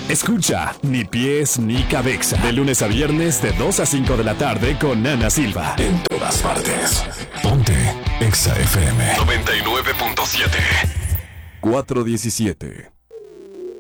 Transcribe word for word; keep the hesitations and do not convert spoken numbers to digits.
Escucha Ni Pies Ni Cabeza. De lunes a viernes de dos a cinco de la tarde con Ana Silva. En todas partes. Ponte Exa F M noventa y nueve punto siete. cuatro diecisiete.